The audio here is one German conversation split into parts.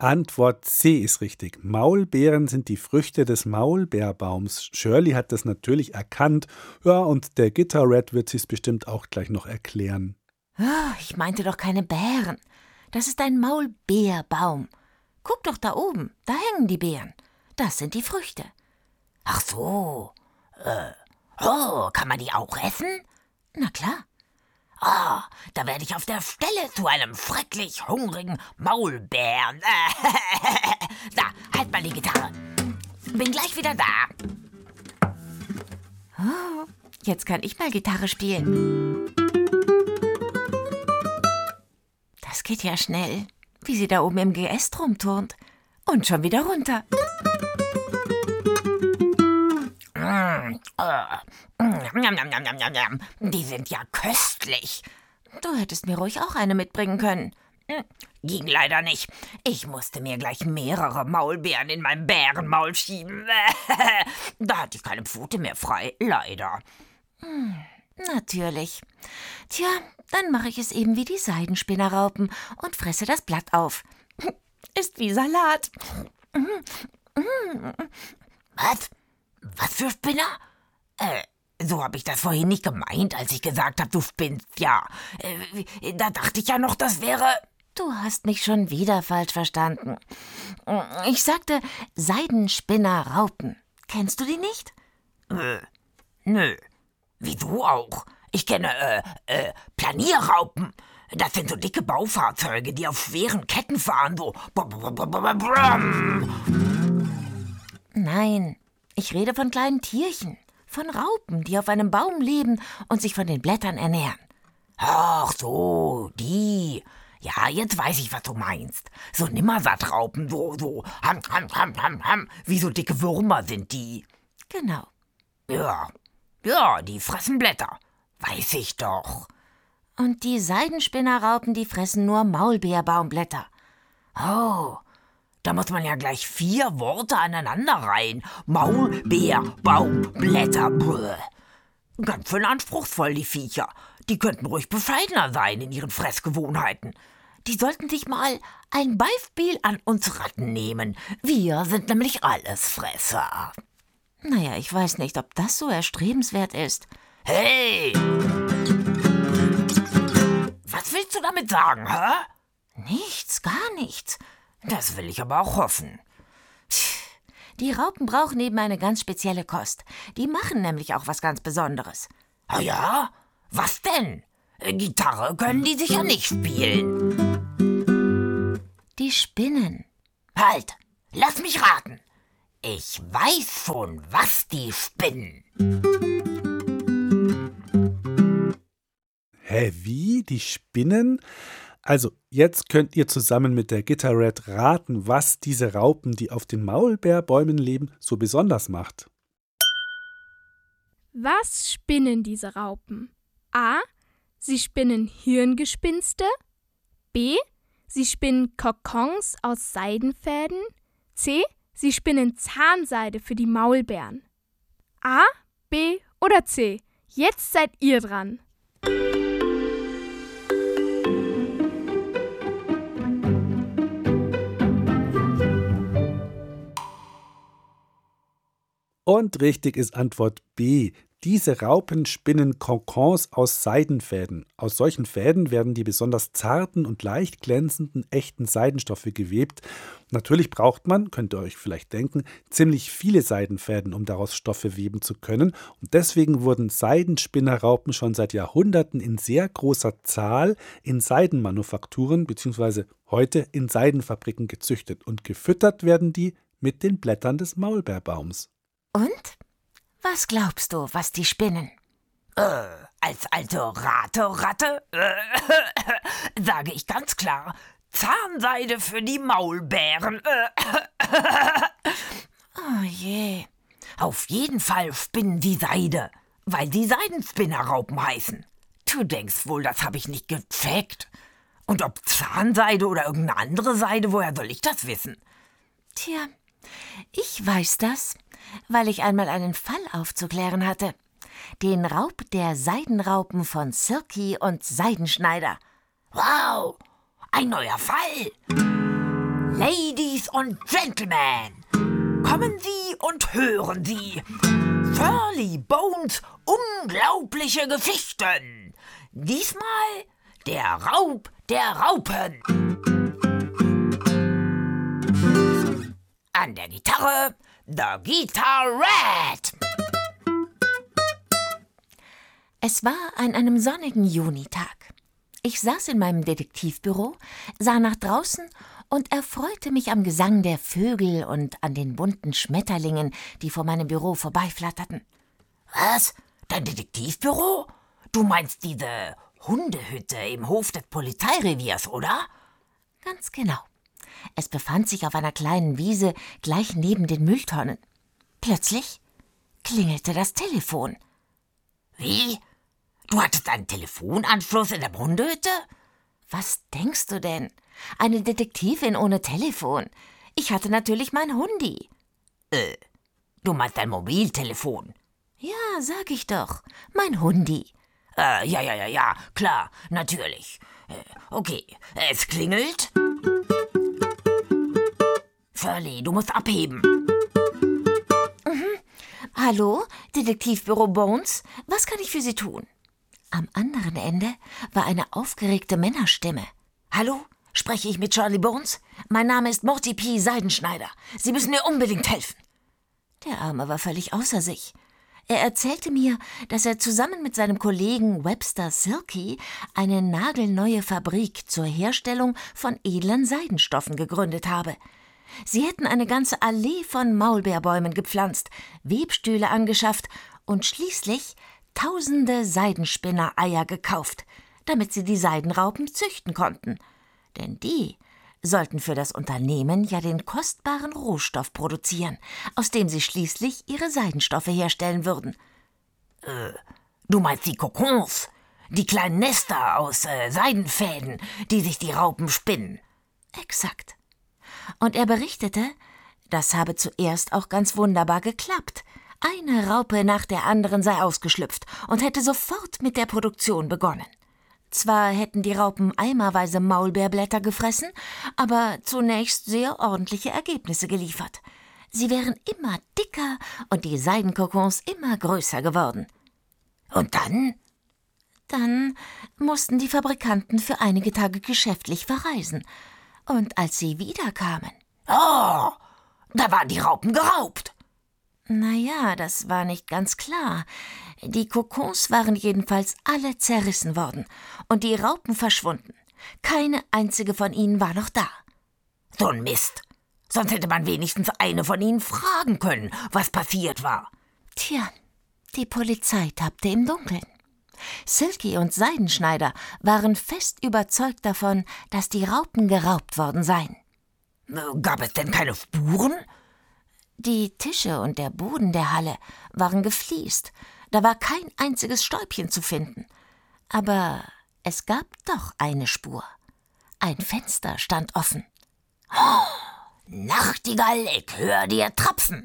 Antwort C ist richtig. Maulbeeren sind die Früchte des Maulbeerbaums. Shirley hat das natürlich erkannt. Ja, und der Gitter-Rat wird sie es bestimmt auch gleich noch erklären. Oh, ich meinte doch keine Beeren. Das ist ein Maulbeerbaum. Guck doch da oben, da hängen die Beeren. Das sind die Früchte. Ach so. Kann man die auch essen? Na klar. Da werde ich auf der Stelle zu einem schrecklich hungrigen Maulbären. Da, halt mal die Gitarre. Bin gleich wieder da. Oh, jetzt kann ich mal Gitarre spielen. Das geht ja schnell, wie sie da oben im Geäst rumturnt. Und schon wieder runter. Die sind ja köstlich. Du hättest mir ruhig auch eine mitbringen können. Ging leider nicht. Ich musste mir gleich mehrere Maulbeeren in mein Bärenmaul schieben. Da hatte ich keine Pfote mehr frei, leider. Natürlich. Tja, dann mache ich es eben wie die Seidenspinnerraupen und fresse das Blatt auf. Ist wie Salat. Was? Was für Spinner? So habe ich das vorhin nicht gemeint, als ich gesagt habe, du spinnst. Ja, da dachte ich ja noch, das wäre... Du hast mich schon wieder falsch verstanden. Ich sagte Seidenspinnerraupen. Kennst du die nicht? Nö. Wie du auch. Ich kenne, Planierraupen. Das sind so dicke Baufahrzeuge, die auf schweren Ketten fahren, so... Nein, ich rede von kleinen Tierchen. Von Raupen, die auf einem Baum leben und sich von den Blättern ernähren. Ach so, die... Ja, jetzt weiß ich, was du meinst. So Nimmersattraupen, so, wie so dicke Würmer sind die. Genau. Ja, die fressen Blätter. Weiß ich doch. Und die Seidenspinnerraupen, die fressen nur Maulbeerbaumblätter. Oh, da muss man ja gleich 4 Worte aneinander reihen. Maulbeerbaumblätter. Ganz schön anspruchsvoll, die Viecher. Die könnten ruhig bescheidener sein in ihren Fressgewohnheiten. Die sollten sich mal ein Beispiel an uns Ratten nehmen. Wir sind nämlich Allesfresser. Naja, ich weiß nicht, ob das so erstrebenswert ist. Hey! Was willst du damit sagen, hä? Nichts, gar nichts. Das will ich aber auch hoffen. Die Raupen brauchen eben eine ganz spezielle Kost. Die machen nämlich auch was ganz Besonderes. Ah ja? Was denn? Gitarre können die sicher nicht spielen. Die spinnen. Halt, lass mich raten. Ich weiß schon, was die spinnen. Hä, wie? Die spinnen? Also, jetzt könnt ihr zusammen mit der Gitter-Rat raten, was diese Raupen, die auf den Maulbeerbäumen leben, so besonders macht. Was spinnen diese Raupen? A. Sie spinnen Hirngespinste. B. Sie spinnen Kokons aus Seidenfäden. C. Sie spinnen Zahnseide für die Maulbeeren. A, B oder C? Jetzt seid ihr dran. Und richtig ist Antwort B. Diese Raupen spinnen Kokons aus Seidenfäden. Aus solchen Fäden werden die besonders zarten und leicht glänzenden echten Seidenstoffe gewebt. Natürlich braucht man, könnt ihr euch vielleicht denken, ziemlich viele Seidenfäden, um daraus Stoffe weben zu können. Und deswegen wurden Seidenspinnerraupen schon seit Jahrhunderten in sehr großer Zahl in Seidenmanufakturen bzw. heute in Seidenfabriken gezüchtet. Und gefüttert werden die mit den Blättern des Maulbeerbaums. Und? Was glaubst du, was die spinnen? Als alte Ratte sage ich ganz klar, Zahnseide für die Maulbeeren. Oh je. Auf jeden Fall spinnen die Seide, weil die Seidenspinnerraupen heißen. Du denkst wohl, das habe ich nicht gecheckt. Und ob Zahnseide oder irgendeine andere Seide, woher soll ich das wissen? Tja, ich weiß das, weil ich einmal einen Fall aufzuklären hatte. Den Raub der Seidenraupen von Silky und Seidenschneider. Wow, ein neuer Fall. Ladies und Gentlemen, kommen Sie und hören Sie Furly Bones unglaubliche Geschichten. Diesmal der Raub der Raupen. An der Gitarre The Guitar Rat. Es war an einem sonnigen Junitag. Ich saß in meinem Detektivbüro, sah nach draußen und erfreute mich am Gesang der Vögel und an den bunten Schmetterlingen, die vor meinem Büro vorbeiflatterten. Was? Dein Detektivbüro? Du meinst diese Hundehütte im Hof des Polizeireviers, oder? Ganz genau. Es befand sich auf einer kleinen Wiese gleich neben den Mülltonnen. Plötzlich klingelte das Telefon. Wie? Du hattest einen Telefonanschluss in der Hundehütte? Was denkst du denn? Eine Detektivin ohne Telefon. Ich hatte natürlich mein Hundi. Du meinst dein Mobiltelefon? Ja, sag ich doch. Mein Hundi. Ja, klar, natürlich. Okay, es klingelt. Furly, du musst abheben. Hallo, Detektivbüro Bones. Was kann ich für Sie tun? Am anderen Ende war eine aufgeregte Männerstimme. Hallo, spreche ich mit Charlie Bones? Mein Name ist Morty P. Seidenschneider. Sie müssen mir unbedingt helfen. Der Arme war völlig außer sich. Er erzählte mir, dass er zusammen mit seinem Kollegen Webster Silky eine nagelneue Fabrik zur Herstellung von edlen Seidenstoffen gegründet habe. Sie hätten eine ganze Allee von Maulbeerbäumen gepflanzt, Webstühle angeschafft und schließlich tausende Seidenspinnereier gekauft, damit sie die Seidenraupen züchten konnten. Denn die sollten für das Unternehmen ja den kostbaren Rohstoff produzieren, aus dem sie schließlich ihre Seidenstoffe herstellen würden. Du meinst die Kokons, die kleinen Nester aus Seidenfäden, die sich die Raupen spinnen? Exakt. Und er berichtete, das habe zuerst auch ganz wunderbar geklappt. Eine Raupe nach der anderen sei ausgeschlüpft und hätte sofort mit der Produktion begonnen. Zwar hätten die Raupen eimerweise Maulbeerblätter gefressen, aber zunächst sehr ordentliche Ergebnisse geliefert. Sie wären immer dicker und die Seidenkokons immer größer geworden. Und dann? Dann mussten die Fabrikanten für einige Tage geschäftlich verreisen. Und als sie wiederkamen... Oh, da waren die Raupen geraubt. Naja, das war nicht ganz klar. Die Kokons waren jedenfalls alle zerrissen worden und die Raupen verschwunden. Keine einzige von ihnen war noch da. So ein Mist. Sonst hätte man wenigstens eine von ihnen fragen können, was passiert war. Tja, die Polizei tappte im Dunkeln. Silky und Seidenschneider waren fest überzeugt davon, dass die Raupen geraubt worden seien. Gab es denn keine Spuren? Die Tische und der Boden der Halle waren gefliest. Da war kein einziges Stäubchen zu finden. Aber es gab doch eine Spur. Ein Fenster stand offen. Oh, Nachtigall, ich höre dir trapsen.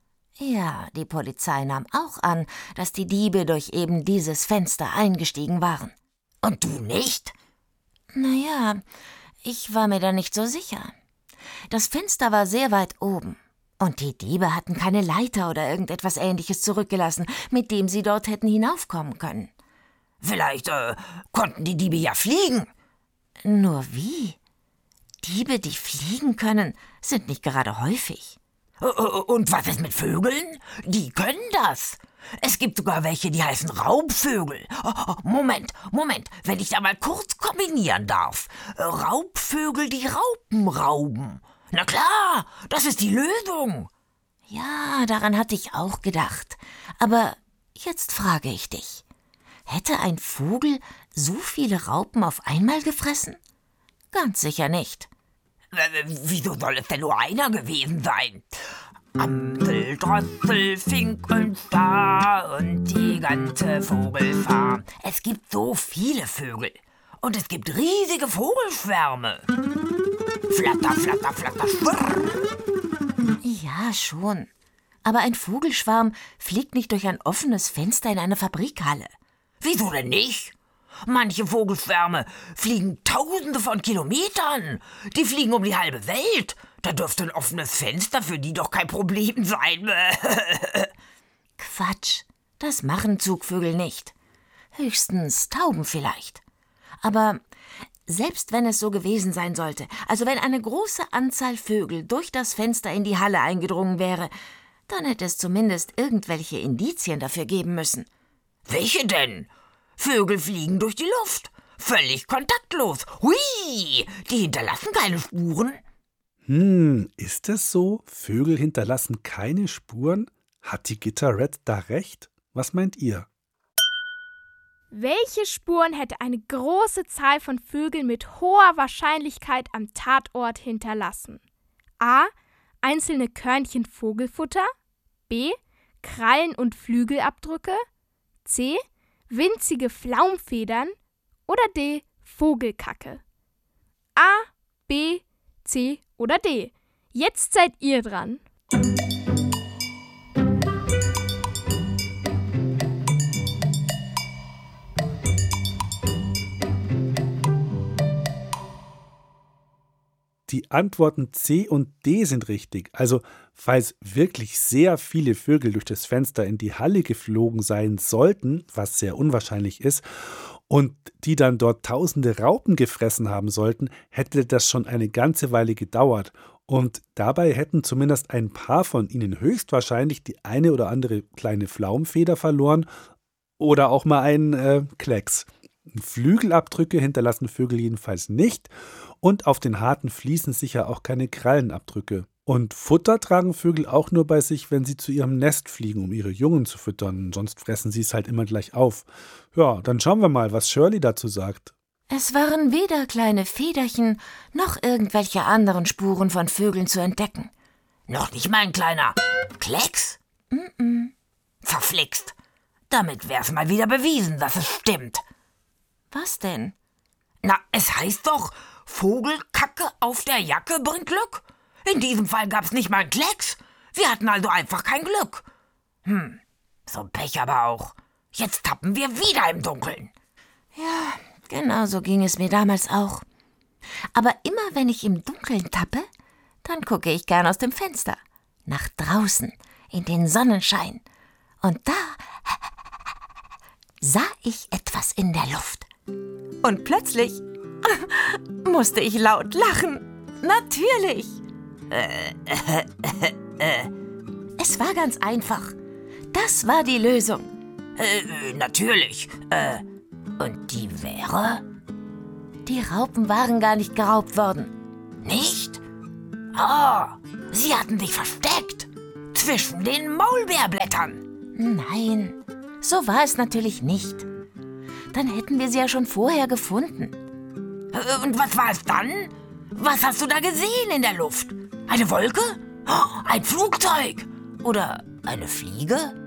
Ja, die Polizei nahm auch an, dass die Diebe durch eben dieses Fenster eingestiegen waren. Und du nicht? Naja, ich war mir da nicht so sicher. Das Fenster war sehr weit oben. Und die Diebe hatten keine Leiter oder irgendetwas Ähnliches zurückgelassen, mit dem sie dort hätten hinaufkommen können. Vielleicht konnten die Diebe ja fliegen. Nur wie? Diebe, die fliegen können, sind nicht gerade häufig. Und was ist mit Vögeln? Die können das. Es gibt sogar welche, die heißen Raubvögel. Moment, wenn ich da mal kurz kombinieren darf. Raubvögel, die Raupen rauben. Na klar, das ist die Lösung. Ja, daran hatte ich auch gedacht. Aber jetzt frage ich dich. Hätte ein Vogel so viele Raupen auf einmal gefressen? Ganz sicher nicht. Wieso soll es denn nur einer gewesen sein? Amsel, Drossel, Fink und Star und die ganze Vogelfarm. Es gibt so viele Vögel. Und es gibt riesige Vogelschwärme. Flatter, flatter, flatter, schwirr. Ja, schon. Aber ein Vogelschwarm fliegt nicht durch ein offenes Fenster in eine Fabrikhalle. Wieso denn nicht? Manche Vogelschwärme fliegen Tausende von Kilometern. Die fliegen um die halbe Welt. Da dürfte ein offenes Fenster für die doch kein Problem sein. Quatsch, das machen Zugvögel nicht. Höchstens Tauben vielleicht. Aber selbst wenn es so gewesen sein sollte, also wenn eine große Anzahl Vögel durch das Fenster in die Halle eingedrungen wäre, dann hätte es zumindest irgendwelche Indizien dafür geben müssen. Welche denn? Vögel fliegen durch die Luft. Völlig kontaktlos. Hui, die hinterlassen keine Spuren. Ist es so? Vögel hinterlassen keine Spuren? Hat die Gitter-Red da recht? Was meint ihr? Welche Spuren hätte eine große Zahl von Vögeln mit hoher Wahrscheinlichkeit am Tatort hinterlassen? A. Einzelne Körnchen Vogelfutter. B. Krallen- und Flügelabdrücke. C. Winzige Flaumfedern. Oder D. Vogelkacke. A, B, C oder D. Jetzt seid ihr dran. Die Antworten C und D sind richtig. Also, falls wirklich sehr viele Vögel durch das Fenster in die Halle geflogen sein sollten, was sehr unwahrscheinlich ist, und die dann dort tausende Raupen gefressen haben sollten, hätte das schon eine ganze Weile gedauert. Und dabei hätten zumindest ein paar von ihnen höchstwahrscheinlich die eine oder andere kleine Flaumfeder verloren oder auch mal einen Klecks. Flügelabdrücke hinterlassen Vögel jedenfalls nicht und auf den harten Fliesen sicher auch keine Krallenabdrücke. Und Futter tragen Vögel auch nur bei sich, wenn sie zu ihrem Nest fliegen, um ihre Jungen zu füttern. Sonst fressen sie es halt immer gleich auf. Ja, dann schauen wir mal, was Shirley dazu sagt. Es waren weder kleine Federchen noch irgendwelche anderen Spuren von Vögeln zu entdecken. Noch nicht mal ein kleiner Klecks? Verflixt. Damit wär's mal wieder bewiesen, dass es stimmt. Was denn? Na, es heißt doch, Vogelkacke auf der Jacke bringt Glück. In diesem Fall gab's nicht mal einen Klecks. Wir hatten also einfach kein Glück. So ein Pech aber auch. Jetzt tappen wir wieder im Dunkeln. Ja, genau so ging es mir damals auch. Aber immer wenn ich im Dunkeln tappe, dann gucke ich gern aus dem Fenster. Nach draußen, in den Sonnenschein. Und da sah ich etwas in der Luft. Und plötzlich musste ich laut lachen. Natürlich. Es war ganz einfach. Das war die Lösung. Natürlich. Und die wäre? Die Raupen waren gar nicht geraubt worden. Nicht? Sie hatten sich versteckt. Zwischen den Maulbeerblättern. Nein, so war es natürlich nicht. Dann hätten wir sie ja schon vorher gefunden. Und was war es dann? Was hast du da gesehen in der Luft? Eine Wolke? Ein Flugzeug? Oder eine Fliege?